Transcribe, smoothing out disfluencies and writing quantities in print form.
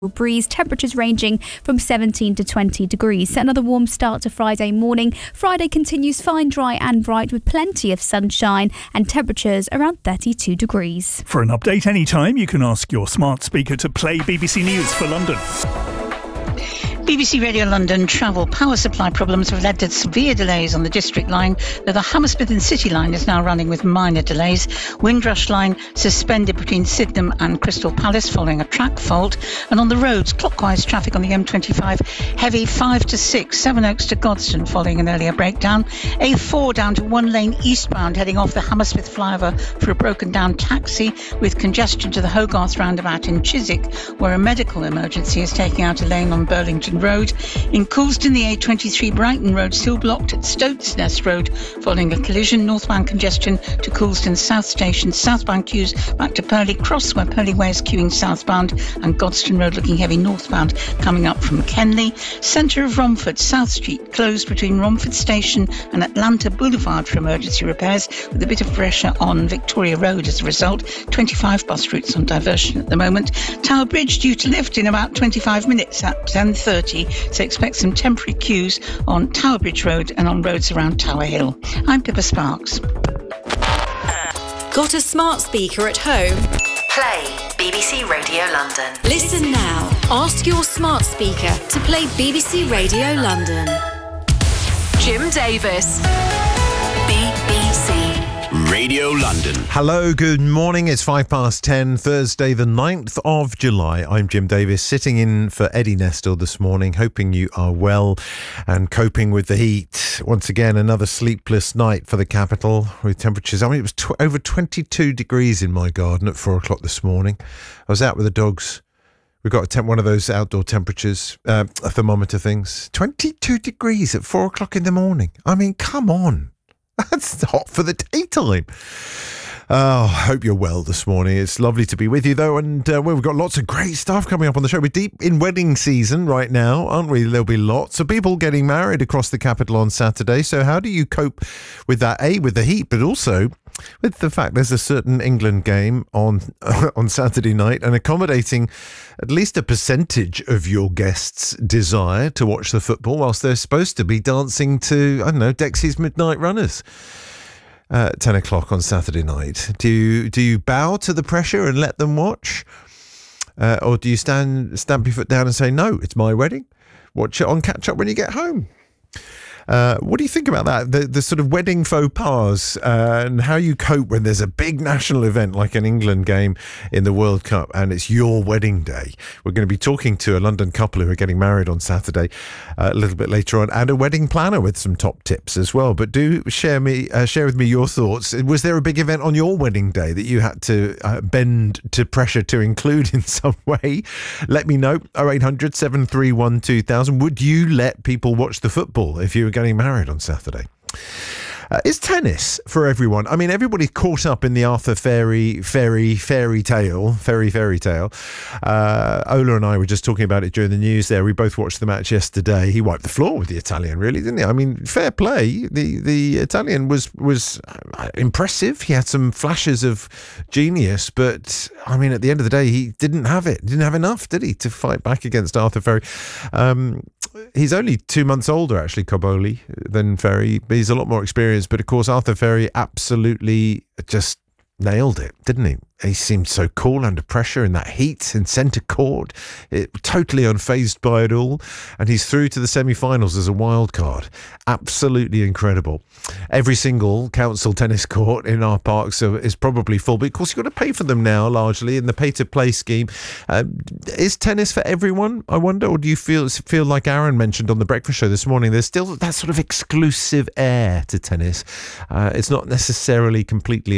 breeze, temperatures ranging from 17 to 20 degrees. Another warm start to Friday morning. Friday continues fine, dry and bright with plenty of sunshine and temperatures around 32 degrees. For an update anytime, you can ask your smart speaker to play BBC News for London. BBC Radio London travel power supply problems have led to severe delays on the District line, though the Hammersmith and City line is now running with minor delays. Windrush line suspended between Sydenham and Crystal Palace following a track fault. And on the roads, clockwise traffic on the M25, heavy 5 to 6, Sevenoaks to Godstone following an earlier breakdown. A4 down to one lane eastbound heading off the Hammersmith flyover for a broken down taxi, with congestion to the Hogarth roundabout in Chiswick, where a medical emergency is taking out a lane on Burlington Road. In Coulston, the A23 Brighton Road still blocked at Stoats Nest Road following a collision. Northbound congestion to Coulston South Station. Southbound queues back to Purley Cross, where Purley Way is queuing southbound, and Godstone Road looking heavy northbound coming up from Kenley. Centre of Romford, South Street closed between Romford Station and Atlanta Boulevard for emergency repairs, with a bit of pressure on Victoria Road as a result. 25 bus routes on diversion at the moment. Tower Bridge due to lift in about 25 minutes at 10:30. So expect some temporary queues on Tower Bridge Road and on roads around Tower Hill. I'm Pippa Sparks. Got a smart speaker at home? Play BBC Radio London. Listen now. Ask your smart speaker to play BBC Radio London. Jim Davis. BBC Radio London. Hello, good morning. It's 10:05, Thursday the 9th of July. I'm Jim Davis, sitting in for Eddie Nestor this morning, hoping you are well and coping with the heat. Once again, another sleepless night for the capital with temperatures. I mean, it was over 22 degrees in my garden at 4 o'clock this morning. I was out with the dogs. We've got one of those outdoor temperatures, thermometer things. 22 degrees at 4 o'clock in the morning. I mean, come on. That's hot for the daytime. Oh, I hope you're well this morning. It's lovely to be with you, though, and we've got lots of great stuff coming up on the show. We're deep in wedding season right now, aren't we? There'll be lots of people getting married across the capital on Saturday. So how do you cope with that, A, with the heat, but also with the fact there's a certain England game on Saturday night, and accommodating at least a percentage of your guests' desire to watch the football whilst they're supposed to be dancing to, I don't know, Dexy's Midnight Runners. 10 o'clock on Saturday night. Do you bow to the pressure and let them watch? Or do you stamp your foot down and say, no, it's my wedding? Watch it on catch up when you get home. What do you think about that? The sort of wedding faux pas and how you cope when there's a big national event like an England game in the World Cup and it's your wedding day. We're going to be talking to a London couple who are getting married on Saturday a little bit later on, and a wedding planner with some top tips as well. But do share with me your thoughts. Was there a big event on your wedding day that you had to bend to pressure to include in some way? Let me know. 0800 731 2000. Would you let people watch the football if you were getting married on Saturday? Is tennis for everyone? I mean, everybody caught up in the Arthur fairy tale. Ola and I were just talking about it during the news there. We both watched the match yesterday. He wiped the floor with the Italian, really, didn't he? I mean, fair play. The Italian was impressive. He had some flashes of genius, but I mean, at the end of the day, he didn't have it. Didn't have enough, did he, to fight back against Arthur Ferry? He's only 2 months older, actually, Cobolli, than Ferry. He's a lot more experienced. But of course, Arthur Ferry absolutely just nailed it, didn't he? He seemed so cool under pressure in that heat in centre court, totally unfazed by it all. And he's through to the semi-finals as a wild card. Absolutely incredible. Every single council tennis court in our parks is probably full. But of course, you've got to pay for them now, largely, in the pay-to-play scheme. Is tennis for everyone, I wonder? Or do you feel like Aaron mentioned on the breakfast show this morning, there's still that sort of exclusive air to tennis? It's not necessarily completely